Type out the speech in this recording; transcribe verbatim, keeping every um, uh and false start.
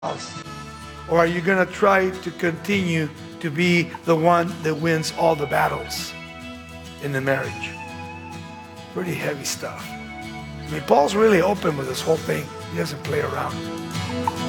Or are you going to try to continue to be the one that wins all the battles in the marriage? Pretty heavy stuff. I mean, Paul's really open with this whole thing. He doesn't play around.